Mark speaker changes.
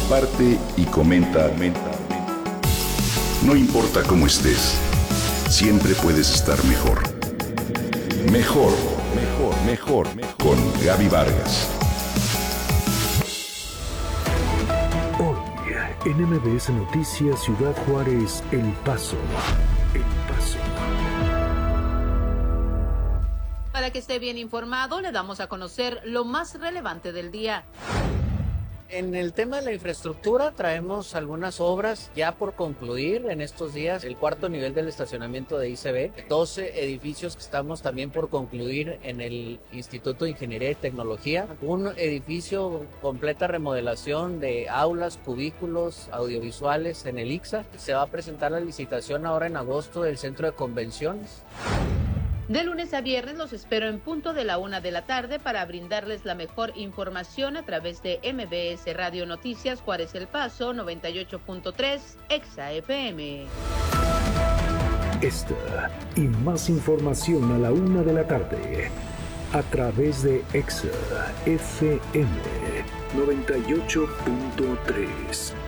Speaker 1: comparte y comenta. No importa cómo estés, siempre puedes estar mejor. Mejor, mejor, mejor, mejor. Con Gaby Vargas.
Speaker 2: Hoy, en MBS Noticias Ciudad Juárez, El Paso. El Paso.
Speaker 3: Para que esté bien informado, le damos a conocer lo más relevante del día.
Speaker 4: En el tema de la infraestructura traemos algunas obras ya por concluir en estos días. El cuarto nivel del estacionamiento de ICB, 12 edificios que estamos también por concluir en el Instituto de Ingeniería y Tecnología, un edificio completa remodelación de aulas, cubículos, audiovisuales en el ICSA. Se va a presentar la licitación ahora en agosto del Centro de Convenciones.
Speaker 3: De lunes a viernes los espero en punto de la 1 de la tarde para brindarles la mejor información a través de MBS Radio Noticias Juárez El Paso 98.3 Exa FM.
Speaker 2: Esta y más información a la 1 de la tarde a través de Exa FM 98.3.